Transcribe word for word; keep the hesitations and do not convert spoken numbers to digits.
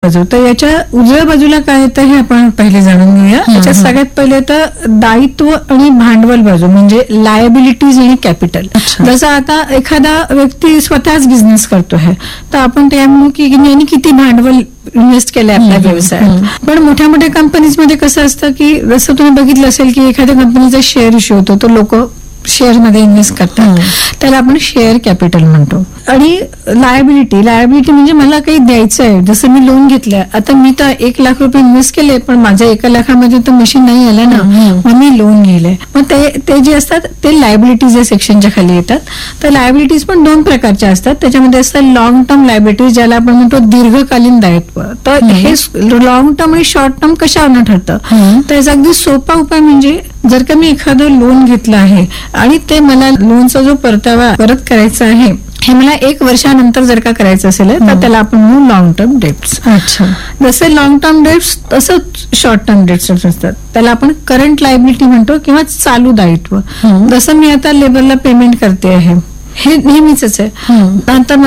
बाजू. तर याच्या उजव्या बाजूला काय येतं हे आपण पहिले जाणून घेऊया. याच्यात सगळ्यात पहिले तर दायित्व आणि भांडवल बाजू म्हणजे लायबिलिटीज आणि कॅपिटल. जसं आता एखादा व्यक्ती स्वतःच बिझनेस करतो आहे तर आपण ते म्हणू की यांनी किती भांडवल इन्व्हेस्ट केलंय आपल्या व्यवसायात. पण मोठ्या मोठ्या कंपनीजमध्ये कसं असतं की जसं तुम्ही बघितलं असेल की एखाद्या कंपनीचा शेअर इश्यू होतो तो लोक शेअर मध्ये इन्व्हेस्ट करतात, त्याला आपण शेअर कॅपिटल म्हणतो. आणि लायबिलिटी लायबिलिटी म्हणजे मला काही द्यायचं आहे, जसं मी लोन घेतलंय, आता मी तर एक लाख रुपये इन्व्हेस्ट केले पण माझ्या एका लाखामध्ये तर मशीन नाही आलं ना, मग मी लोन घेलंय. मग ते ते जे असतात ते लायबिलिटीज या सेक्शनच्या खाली येतात. तर लायबिलिटीज पण दोन प्रकारच्या असतात. त्याच्यामध्ये असतात लॉंग टर्म लायबिलिटीज ज्याला आपण म्हणतो दीर्घकालीन दायित्व. तर हे लॉंग टर्म आणि शॉर्ट टर्म कशावरून ठरतं, तर याचा अगदी सोपा उपाय म्हणजे जर का मी एखादं लोन घेतलं आहे आणि ते मला लोनचा जो परतावा परत करायचा आहे हे मला एक वर्षानंतर जर का करायचं असेल तर त्याला आपण म्हणू लॉंग टर्म डेट्स. अच्छा. जसे लॉंग टर्म डेट्स तसंच शॉर्ट टर्म डेट्स असतात, त्याला आपण करंट लायबिलिटी म्हणतो किंवा चालू दायित्व. जसं मी आता लेबरला पेमेंट करते आहे हे नेहमीच आहे, नंतर